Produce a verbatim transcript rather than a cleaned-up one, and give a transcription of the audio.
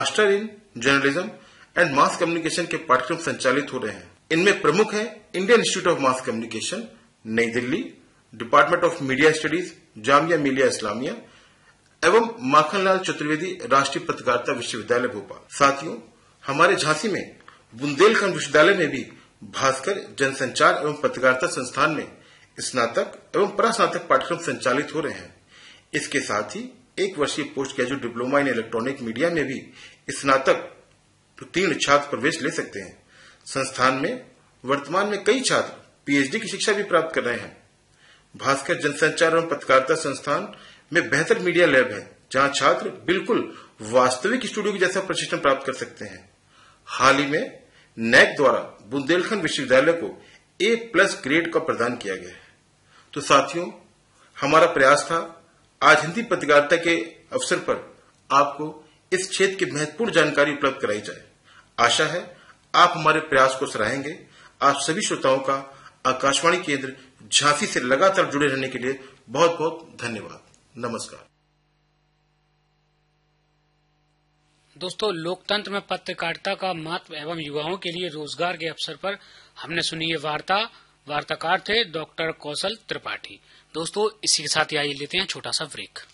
Master in journalism and mass communication के पाठ्यक्रम संचालित हो रहे हैं। इनमें प्रमुख है Indian institute of mass communication नई Delhi, department of media studies Jamia Millia Islamia एवं माखनलाल चतुर्वेदी राष्ट्रीय पत्रकारिता विश्वविद्यालय भोपाल। साथियों, हमारे झांसी में बुंदेलखंड विश्वविद्यालय में भी भास्कर जनसंचार एवं पत्रकारिता संस्थान में स्नातक एवं परास्नातक पाठ्यक्रम संचालित हो रहे हैं। इसके साथ ही एक वर्षीय post graduate diploma in electronic media में भी स्नातक उत्तीर्ण छात्र प्रवेश ले सकते हैं। संस्थान में वर्तमान में कई छात्र पीएचडी की शिक्षा भी प्राप्त कर रहे हैं। भास्कर जनसंचार एवं पत्रकारिता संस्थान में बेहतर मीडिया लैब है, जहां छात्र बिल्कुल वास्तविक स्टूडियो की जैसा प्रशिक्षण प्राप्त कर सकते हैं। हाल ही में नैक द्वारा बुंदेलखंड विश्वविद्यालय को ए प्लस ग्रेड का प्रदान किया गया है। तो साथियों, हमारा प्रयास था आज हिंदी पत्रकारिता के अवसर पर आपको इस क्षेत्र की महत्वपूर्ण जानकारी उपलब्ध कराई जाए। आशा है आप हमारे प्रयास को सराहेंगे। आप सभी श्रोताओं का आकाशवाणी केंद्र झांसी से लगातार जुड़े रहने के लिए बहुत बहुत धन्यवाद। नमस्कार। दोस्तों, लोकतंत्र में पत्रकारिता का महत्व एवं युवाओं के लिए रोजगार के अवसर पर हमने सुनी ये वार्ता। वार्ताकार थे डॉक्टर कौशल त्रिपाठी। दोस्तों, इसी के साथ ही आइए लेते हैं छोटा सा ब्रेक।